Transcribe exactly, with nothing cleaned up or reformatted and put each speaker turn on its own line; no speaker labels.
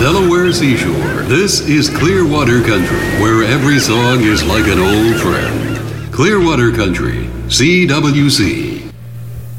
Delaware seashore. This is Clearwater Country, where every song is like an old friend. Clearwater Country, C W C.